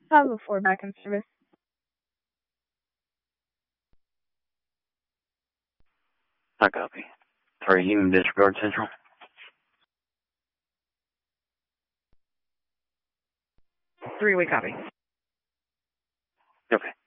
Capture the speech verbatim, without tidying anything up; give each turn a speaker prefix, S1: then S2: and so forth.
S1: Have a four back in service.
S2: I copy. Three, you can disregard Central.
S3: Three, we copy.
S2: Okay.